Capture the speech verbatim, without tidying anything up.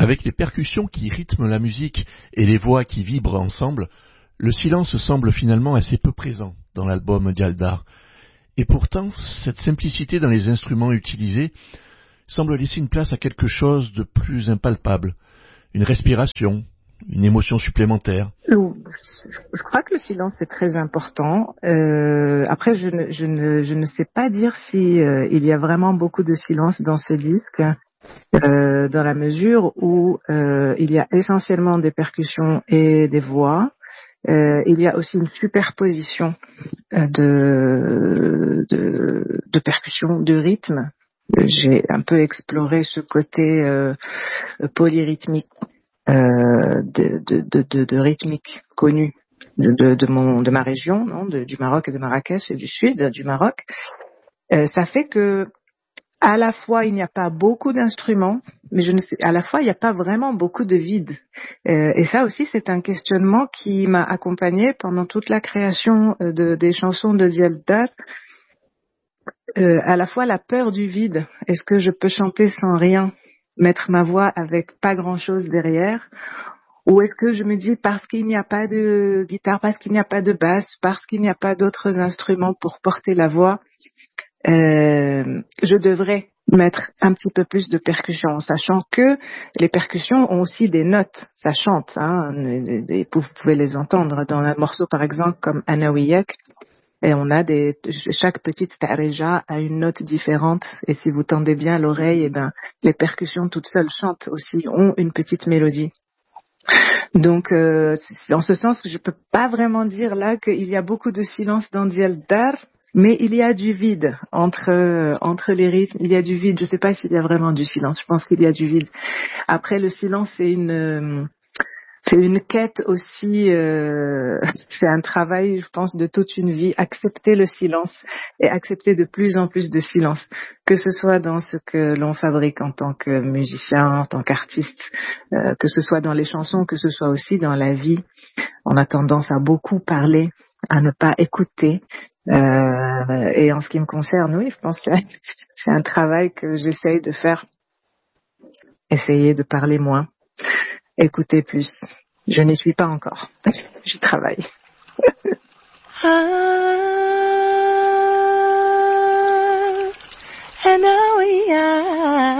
Avec les percussions qui rythment la musique et les voix qui vibrent ensemble, le silence semble finalement assez peu présent dans l'album d'Yaldar. Et pourtant, cette simplicité dans les instruments utilisés semble laisser une place à quelque chose de plus impalpable, une respiration, une émotion supplémentaire. Je crois que le silence est très important. Euh, après, je ne, je, ne, je ne sais pas dire si euh, il y a vraiment beaucoup de silence dans ce disque, euh, dans la mesure où euh, il y a essentiellement des percussions et des voix. Euh, il y a aussi une superposition de, de, de percussions, de rythmes. J'ai un peu exploré ce côté euh, polyrythmique, euh, de, de, de, de, de rythmique connu de, de, de, mon, de ma région, non, de, du Maroc et de Marrakech et du sud du Maroc. Euh, ça fait que à la fois il n'y a pas beaucoup d'instruments, mais je ne sais, à la fois il n'y a pas vraiment beaucoup de vide. Euh, et ça aussi c'est un questionnement qui m'a accompagnée pendant toute la création de, des chansons de Yaldar. Euh, à la fois la peur du vide. Est-ce que je peux chanter sans rien, mettre ma voix avec pas grand-chose derrière? Ou est-ce que je me dis parce qu'il n'y a pas de guitare, parce qu'il n'y a pas de basse, parce qu'il n'y a pas d'autres instruments pour porter la voix, euh, je devrais mettre un petit peu plus de percussions, sachant que les percussions ont aussi des notes, ça chante, hein, vous pouvez les entendre dans un morceau par exemple comme Ana Wiyak, et on a des, chaque petite ta'reja a une note différente, et si vous tendez bien l'oreille, et ben les percussions toutes seules chantent aussi, ont une petite mélodie. Donc, euh, en ce sens, je peux pas vraiment dire là qu'il y a beaucoup de silence dans Yaldar, mais il y a du vide entre euh, entre les rythmes. Il y a du vide. Je sais pas s'il y a vraiment du silence. Je pense qu'il y a du vide. Après, le silence, c'est une euh, c'est une quête aussi. Euh, c'est un travail, je pense, de toute une vie. Accepter le silence et accepter de plus en plus de silence, que ce soit dans ce que l'on fabrique en tant que musicien, en tant qu'artiste, euh, que ce soit dans les chansons, que ce soit aussi dans la vie. On a tendance à beaucoup parler, à ne pas écouter. Euh, et en ce qui me concerne, oui, je pense que c'est un travail que j'essaye de faire. Essayer de parler moins, écouter plus. Je n'y suis pas encore. J'y travaille. Ah,